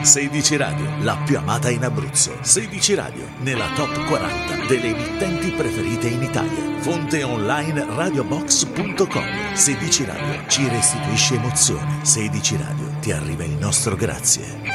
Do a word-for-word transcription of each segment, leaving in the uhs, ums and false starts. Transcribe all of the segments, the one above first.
sedici Radio, la più amata in Abruzzo. sedici Radio, nella top quaranta delle emittenti preferite in Italia. Fonte online radiobox punto com. sedici Radio ci restituisce emozione. sedici Radio, ti arriva il nostro grazie.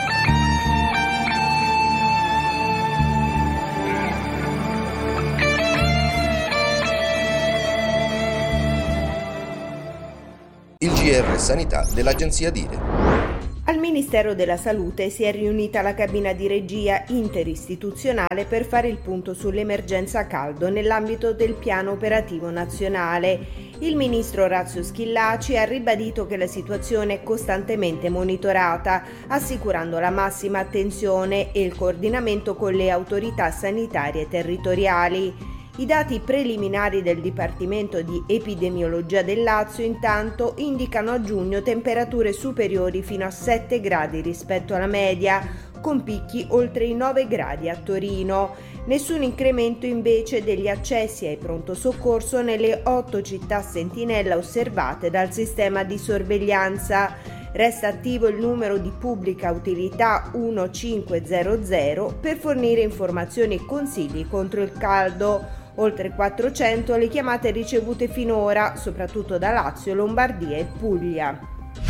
Il G R Sanità dell'Agenzia Dire. Al Ministero della Salute si è riunita la cabina di regia interistituzionale per fare il punto sull'emergenza caldo nell'ambito del piano operativo nazionale. Il ministro Orazio Schillaci ha ribadito che la situazione è costantemente monitorata, assicurando la massima attenzione e il coordinamento con le autorità sanitarie territoriali. I dati preliminari del Dipartimento di Epidemiologia del Lazio intanto indicano a giugno temperature superiori fino a sette gradi rispetto alla media, con picchi oltre i nove gradi a Torino. Nessun incremento invece degli accessi ai pronto soccorso nelle otto città sentinella osservate dal sistema di sorveglianza. Resta attivo il numero di pubblica utilità uno cinque zero zero per fornire informazioni e consigli contro il caldo. Oltre quattrocento le chiamate ricevute finora, soprattutto da Lazio, Lombardia e Puglia.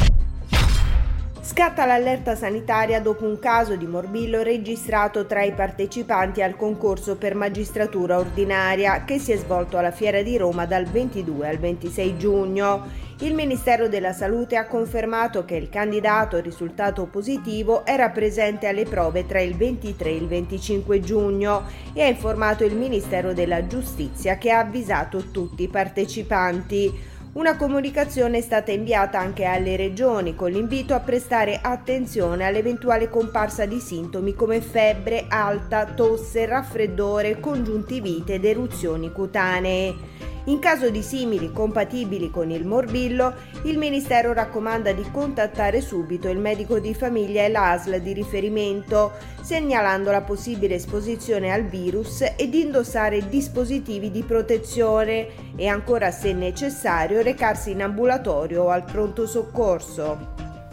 Scatta l'allerta sanitaria dopo un caso di morbillo registrato tra i partecipanti al concorso per magistratura ordinaria che si è svolto alla Fiera di Roma dal ventidue al ventisei giugno. Il Ministero della Salute ha confermato che il candidato risultato positivo era presente alle prove tra il ventitré e il venticinque giugno e ha informato il Ministero della Giustizia che ha avvisato tutti i partecipanti. Una comunicazione è stata inviata anche alle regioni con l'invito a prestare attenzione all'eventuale comparsa di sintomi come febbre alta, tosse, raffreddore, congiuntivite ed eruzioni cutanee. In caso di simili compatibili con il morbillo, il Ministero raccomanda di contattare subito il medico di famiglia e l'A S L di riferimento, segnalando la possibile esposizione al virus e di indossare dispositivi di protezione e ancora, se necessario, recarsi in ambulatorio o al pronto soccorso.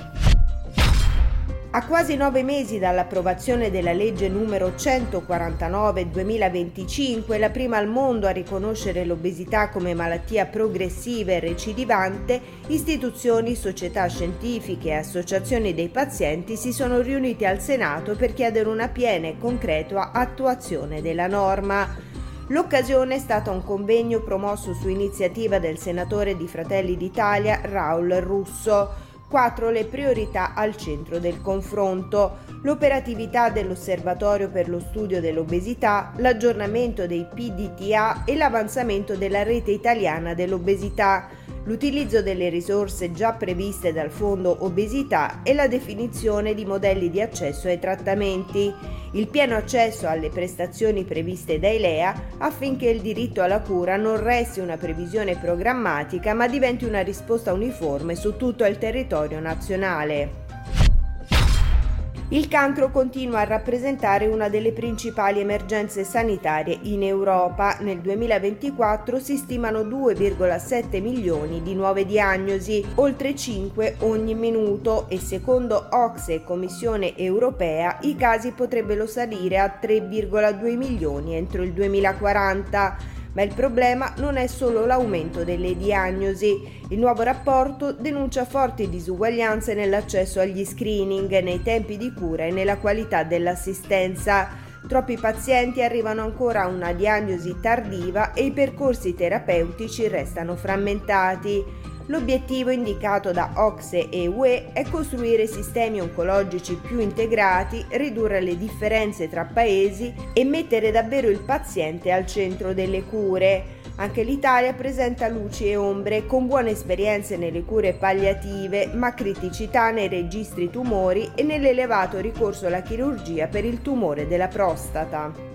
A quasi nove mesi dall'approvazione della legge numero centoquarantanove duemilaventicinque, la prima al mondo a riconoscere l'obesità come malattia progressiva e recidivante, istituzioni, società scientifiche e associazioni dei pazienti si sono riunite al Senato per chiedere una piena e concreta attuazione della norma. L'occasione è stata un convegno promosso su iniziativa del senatore di Fratelli d'Italia Raul Russo. Quattro le priorità al centro del confronto: l'operatività dell'Osservatorio per lo studio dell'obesità, l'aggiornamento dei P D T A e l'avanzamento della rete italiana dell'obesità, l'utilizzo delle risorse già previste dal Fondo Obesità e la definizione di modelli di accesso ai trattamenti, il pieno accesso alle prestazioni previste dai L E A affinché il diritto alla cura non resti una previsione programmatica ma diventi una risposta uniforme su tutto il territorio nazionale. Il cancro continua a rappresentare una delle principali emergenze sanitarie in Europa. Nel duemilaventiquattro si stimano due virgola sette milioni di nuove diagnosi, oltre cinque ogni minuto, e secondo O C S E e Commissione europea i casi potrebbero salire a tre virgola due milioni entro il duemilaquaranta. Ma il problema non è solo l'aumento delle diagnosi. Il nuovo rapporto denuncia forti disuguaglianze nell'accesso agli screening, nei tempi di cura e nella qualità dell'assistenza. Troppi pazienti arrivano ancora a una diagnosi tardiva e i percorsi terapeutici restano frammentati. L'obiettivo indicato da O C S E e U E è costruire sistemi oncologici più integrati, ridurre le differenze tra paesi e mettere davvero il paziente al centro delle cure. Anche l'Italia presenta luci e ombre, con buone esperienze nelle cure palliative, ma criticità nei registri tumori e nell'elevato ricorso alla chirurgia per il tumore della prostata.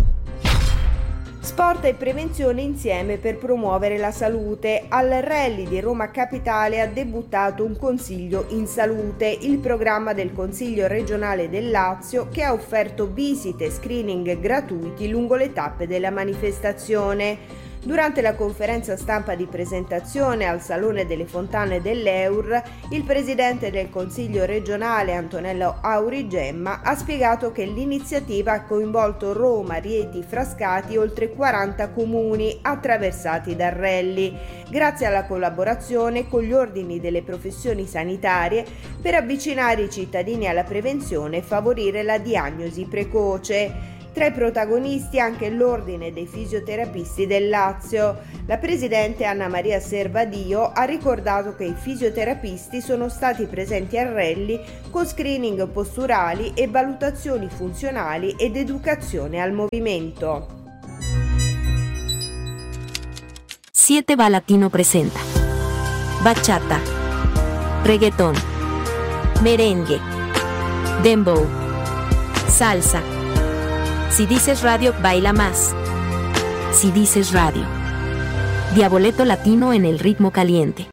Sport e prevenzione insieme per promuovere la salute. Al Rally di Roma Capitale ha debuttato un Consiglio in Salute, il programma del Consiglio regionale del Lazio che ha offerto visite e screening gratuiti lungo le tappe della manifestazione. Durante la conferenza stampa di presentazione al Salone delle Fontane dell'E U R, il presidente del Consiglio regionale Antonello Aurigemma ha spiegato che l'iniziativa ha coinvolto Roma, Rieti, Frascati e oltre quaranta comuni attraversati dal rally, grazie alla collaborazione con gli ordini delle professioni sanitarie per avvicinare i cittadini alla prevenzione e favorire la diagnosi precoce. Tra i protagonisti anche l'Ordine dei Fisioterapisti del Lazio. La presidente Anna Maria Servadio ha ricordato che i fisioterapisti sono stati presenti al rally con screening posturali e valutazioni funzionali ed educazione al movimento. siete va Latino presenta bachata, reggaeton, merengue, dembow, salsa. Si dices radio, baila más. Si dices radio. Diaboleto latino en el ritmo caliente.